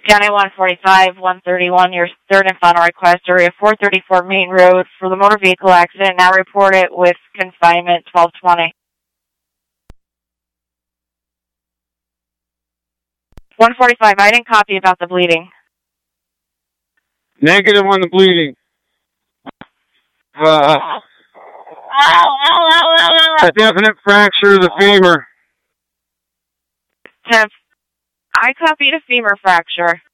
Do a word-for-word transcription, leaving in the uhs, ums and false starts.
County one forty-five, one thirty-one, your third and final request, area four thirty-four Main Road for the motor vehicle accident. Now report it with confinement twelve twenty. one forty-five, I didn't copy about the bleeding. Negative on the bleeding. Uh, a definite fracture of the femur. I copied a femur fracture.